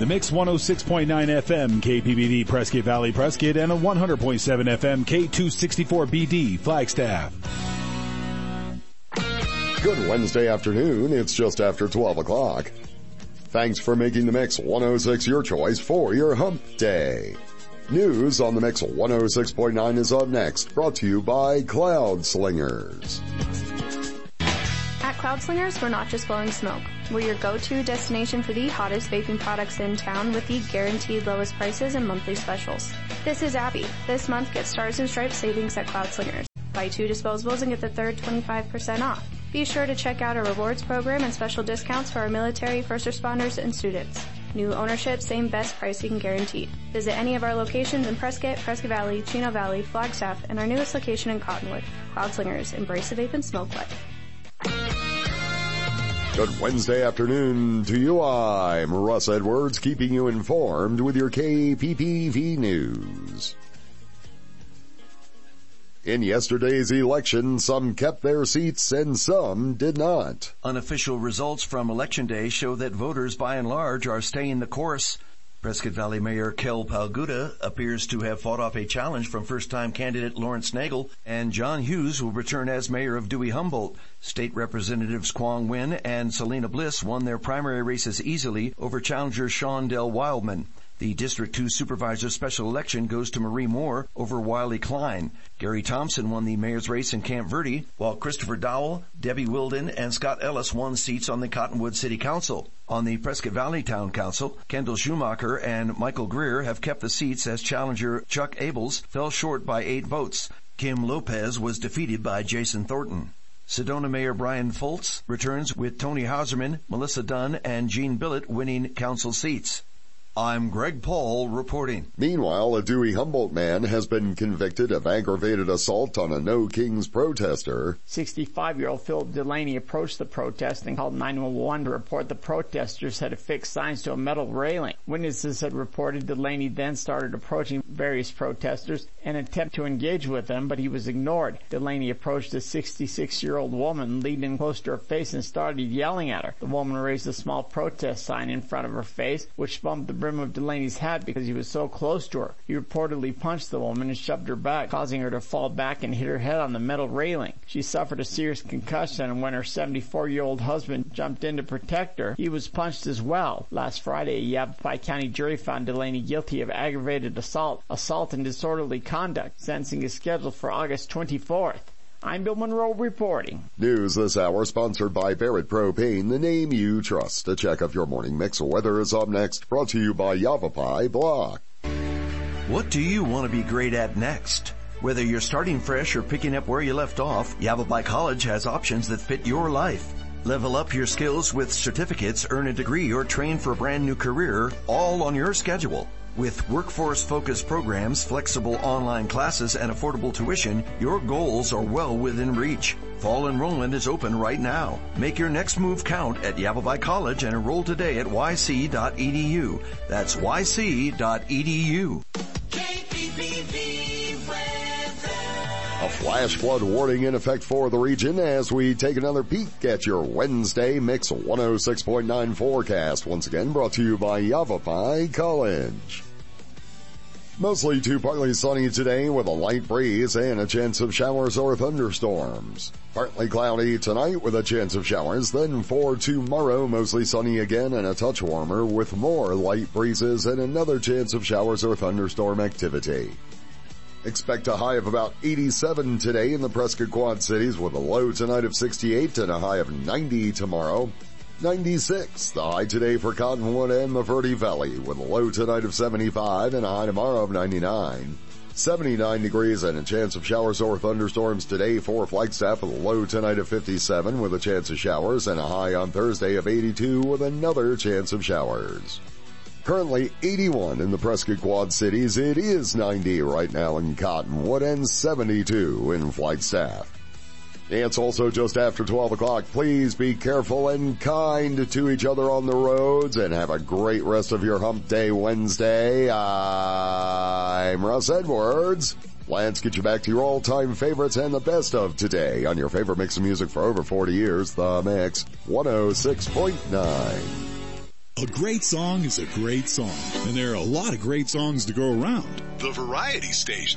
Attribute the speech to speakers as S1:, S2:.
S1: The Mix 106.9 FM KPBD Prescott Valley Prescott and a 100.7 FM K264BD Flagstaff.
S2: Good Wednesday afternoon. It's just after 12 o'clock. Thanks for making the Mix 106 your choice for your hump day. News on the Mix 106.9 is up next, brought to you by Cloud Slingers.
S3: At Cloud Slingers, we're not just blowing smoke. We're your go-to destination for the hottest vaping products in town with the guaranteed lowest prices and monthly specials. This is Abby. This month, get Stars and Stripes savings at Cloud Slingers. Buy 2 disposables and get the third 25% off. Be sure to check out our rewards program and special discounts for our military, first responders, and students. New ownership, same best pricing guaranteed. Visit any of our locations in Prescott, Prescott Valley, Chino Valley, Flagstaff, and our newest location in Cottonwood. Cloud Slingers, embrace the vape and smoke life.
S2: Good Wednesday afternoon to you. I'm Russ Edwards, keeping you informed with your KPPV news. In yesterday's election, some kept their seats and some did not.
S4: Unofficial results from Election Day show that voters by and large are staying the course. Prescott Valley Mayor Kel Palguda appears to have fought off a challenge from first-time candidate Lawrence Nagel, and John Hughes will return as mayor of Dewey-Humboldt. State Representatives Kwong Win and Selena Bliss won their primary races easily over challenger Sean Del Wildman. The District 2 Supervisor Special Election goes to Marie Moore over Wiley Klein. Gary Thompson won the mayor's race in Camp Verde, while Christopher Dowell, Debbie Wilden, and Scott Ellis won seats on the Cottonwood City Council. On the Prescott Valley Town Council, Kendall Schumacher and Michael Greer have kept the seats as challenger Chuck Abels fell short by 8 votes. Kim Lopez was defeated by Jason Thornton. Sedona Mayor Brian Foltz returns with Tony Hauserman, Melissa Dunn, and Jean Billett winning council seats. I'm Greg Paul reporting.
S2: Meanwhile, a Dewey-Humboldt man has been convicted of aggravated assault on a No Kings protester.
S5: 65-year-old Philip Delaney approached the protest and called 911 to report the protesters had affixed signs to a metal railing. Witnesses had reported Delaney then started approaching various protesters and attempted to engage with them, but he was ignored. Delaney approached a 66-year-old woman, leaned in close to her face and started yelling at her. The woman raised a small protest sign in front of her face, which bumped the brim of Delaney's hat because he was so close to her. He reportedly punched the woman and shoved her back, causing her to fall back and hit her head on the metal railing. She suffered a serious concussion, and when her 74-year-old husband jumped in to protect her, he was punched as well. Last Friday, a Yavapai County jury found Delaney guilty of aggravated assault, and disorderly conduct. Sentencing is scheduled for August 24th. I'm Bill Monroe reporting.
S2: News this hour sponsored by Barrett Propane, the name you trust. To check out your morning mix weather is up next, brought to you by Yavapai Block.
S4: What do you want to be great at next? Whether you're starting fresh or picking up where you left off, Yavapai College has options that fit your life. Level up your skills with certificates, earn a degree, or train for a brand new career, all on your schedule. With workforce-focused programs, flexible online classes, and affordable tuition, your goals are well within reach. Fall enrollment is open right now. Make your next move count at Yavapai College and enroll today at yc.edu. That's yc.edu.
S2: A flash flood warning in effect for the region as we take another peek at your Wednesday Mix 106.9 forecast. Once again brought to you by Yavapai College. Mostly to partly sunny today with a light breeze and a chance of showers or thunderstorms. Partly cloudy tonight with a chance of showers. Then for tomorrow, mostly sunny again and a touch warmer with more light breezes and another chance of showers or thunderstorm activity. Expect a high of about 87 today in the Prescott Quad Cities with a low tonight of 68 and a high of 90 tomorrow. 96, the high today for Cottonwood and the Verde Valley with a low tonight of 75 and a high tomorrow of 99. 79 degrees and a chance of showers or thunderstorms today for Flagstaff with a low tonight of 57 with a chance of showers and a high on Thursday of 82 with another chance of showers. Currently 81 in the Prescott Quad Cities. It is 90 right now in Cottonwood and 72 in Flagstaff. It's also just after 12 o'clock. Please be careful and kind to each other on the roads and have a great rest of your Hump Day Wednesday. I'm Russ Edwards. Let's get you back to your all-time favorites and the best of today on your favorite mix of music for over 40 years, The Mix 106.9.
S6: A great song is a great song, and there are a lot of great songs to go around.
S7: The Variety Station